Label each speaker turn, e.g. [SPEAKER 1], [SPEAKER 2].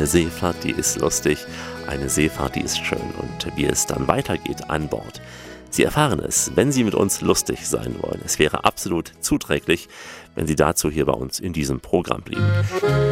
[SPEAKER 1] Eine Seefahrt, die ist lustig, eine Seefahrt, die ist schön. Und wie es dann weitergeht an Bord, Sie erfahren es, wenn Sie mit uns lustig sein wollen. Es wäre absolut zuträglich, wenn Sie dazu hier bei uns in diesem Programm blieben.